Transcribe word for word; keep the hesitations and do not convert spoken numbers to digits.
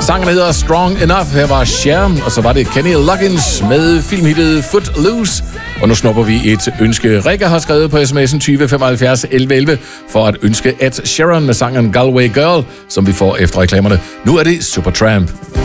Sangen hedder Strong Enough. Her var Cher, og så var det Kenny Loggins med filmhittet Footloose. Og nu snupper vi et ønske. Rikke har skrevet på sms'en tyve femoghalvfjerds elleve elleve for at ønske Ed Sheeran med sangen Galway Girl, som vi får efter reklamerne. Nu er det Supertramp.